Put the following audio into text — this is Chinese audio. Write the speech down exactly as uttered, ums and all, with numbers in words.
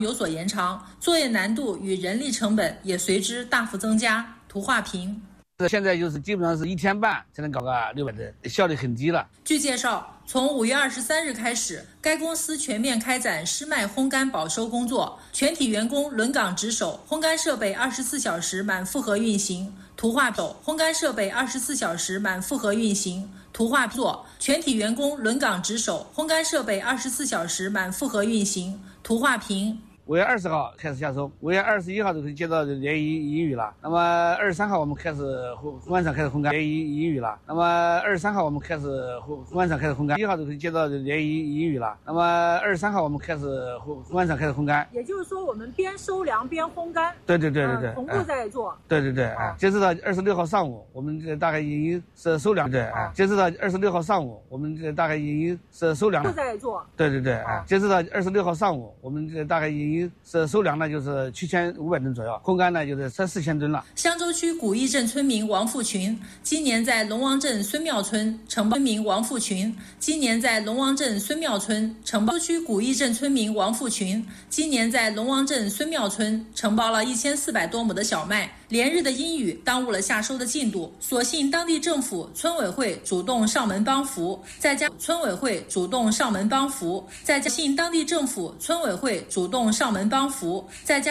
有所延长，作业难度与人力成本也随之大幅增加。图画屏。 现在就是基本上是一天半才能搞个六百吨，效率很低了。 据介绍，从五月二十三日开始，该公司全面开展湿麦烘干保收工作，全体员工轮岗值守，烘干设备二十四小时满负荷运行。图画手烘干设备二十四小时满负荷运行。图画做全体员工轮岗值守，烘干设备二十四小时满负荷运行。图画屏。 五月二十号开始下收，五月二十一号就可以接到联谊英语了。那么二十三号我们开始烘烘干厂开始烘干联谊英语了。那么二十三号我们开始烘烘干厂开始烘干，一号就可以接到联谊英语了。那么二十三号我们开始烘烘干厂开始烘干。 也就是说，我们边收粮边烘干。 对对对对对， 呃、同步在做。 对对对，啊，截止到二十六号上午，我们大概已经是收粮。对，啊，截止到二十六号上午，我们大概已经是收粮。 同步在做。 对对对，啊，截止到二十六号上午，我们大概已经是收粮。那就是七千五百吨左右，烘干呢就是三四千吨了。 香洲区古义镇村民王富群，今年在龙王镇孙庙村承包。村民王富群，今年在龙王镇孙庙村承包。区古义镇村民王富群，今年在龙王镇孙庙村承包了一千四百多亩的小麦。连日的阴雨耽误了下收的进度，所幸当地政府村委会主动上门帮扶，再加村委会主动上门帮扶，再加信当地政府村委会主动上门帮扶，再加。